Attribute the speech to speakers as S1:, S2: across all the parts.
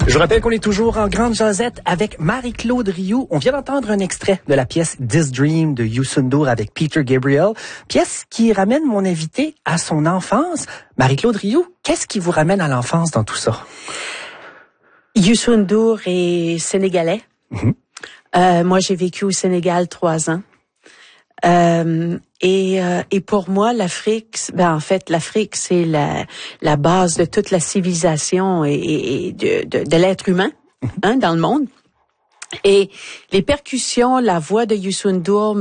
S1: Je rappelle qu'on est toujours en grande jasette avec Marie-Claude Rioux. On vient d'entendre un extrait de la pièce This Dream de Youssou N'Dour avec Peter Gabriel, pièce qui ramène mon invité à son enfance. Marie-Claude Rioux, qu'est-ce qui vous ramène à l'enfance dans tout ça?
S2: Youssou N'Dour est sénégalais. Moi, j'ai vécu au Sénégal 3 ans. Et pour moi, l'Afrique, en fait, l'Afrique, c'est la base de toute la civilisation et de l'être humain, dans le monde. Et les percussions, la voix de Youssou N'Dour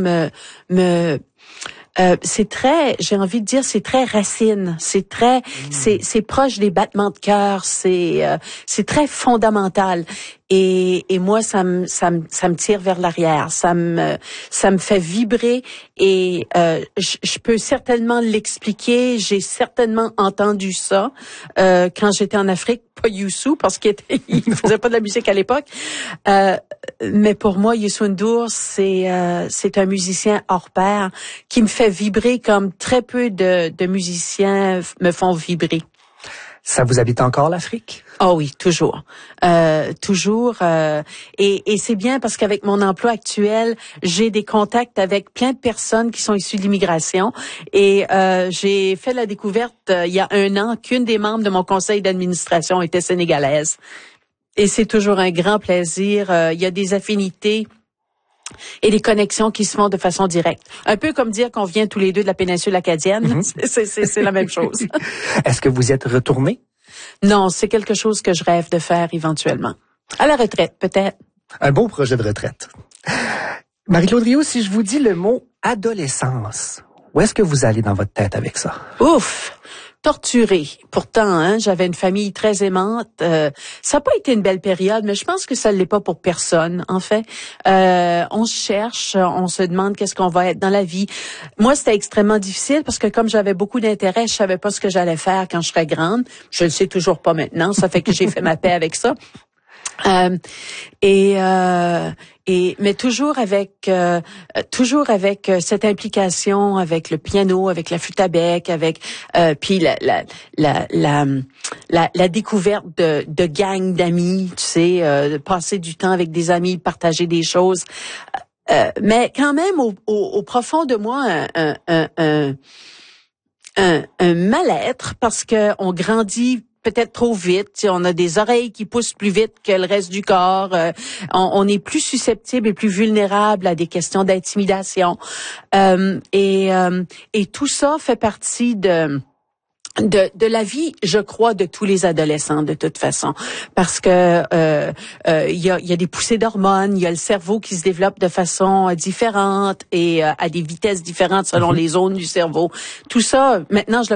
S2: c'est très, j'ai envie de dire, c'est très racine, c'est très, c'est proche des battements de cœur, c'est très fondamental. Et moi, ça me tire vers l'arrière, ça me fait vibrer et je peux certainement l'expliquer. J'ai certainement entendu ça quand j'étais en Afrique, pas Youssou parce qu'il faisait pas de la musique à l'époque. Mais pour moi, Youssou N'Dour, c'est un musicien hors pair qui me fait vibrer comme très peu de musiciens me font vibrer.
S1: Ça vous habite encore l'Afrique?
S2: Oh oui, toujours. Toujours. Et c'est bien parce qu'avec mon emploi actuel, j'ai des contacts avec plein de personnes qui sont issues de l'immigration. Et j'ai fait la découverte il y a 1 an qu'une des membres de mon conseil d'administration était sénégalaise. Et c'est toujours un grand plaisir. Il y a des affinités et des connexions qui se font de façon directe. Un peu comme dire qu'on vient tous les deux de la péninsule acadienne. C'est la même chose.
S1: Est-ce que vous y êtes retourné?
S2: Non, c'est quelque chose que je rêve de faire éventuellement. À la retraite, peut-être.
S1: Un beau projet de retraite. Marie-Claude Rioux, si je vous dis le mot adolescence, où est-ce que vous allez dans votre tête avec ça?
S2: Ouf! Torturée. Pourtant, j'avais une famille très aimante. Ça n'a pas été une belle période, mais je pense que ça ne l'est pas pour personne, en fait. On se cherche, on se demande qu'est-ce qu'on va être dans la vie. Moi, c'était extrêmement difficile parce que comme j'avais beaucoup d'intérêt, je savais pas ce que j'allais faire quand je serais grande. Je le sais toujours pas maintenant. Ça fait que j'ai fait ma paix avec ça. Mais toujours avec cette implication avec le piano, avec la flûte à bec, avec puis la découverte de gangs d'amis, tu sais, de passer du temps avec des amis, partager des choses. Mais quand même au profond de moi un mal-être parce que on grandit peut-être trop vite, on a des oreilles qui poussent plus vite que le reste du corps, on est plus susceptible et plus vulnérable à des questions d'intimidation, et tout ça fait partie de la vie, je crois, de tous les adolescents de toute façon, parce que il y a des poussées d'hormones, il y a le cerveau qui se développe de façon différente et à des vitesses différentes selon les zones du cerveau. Tout ça, maintenant je le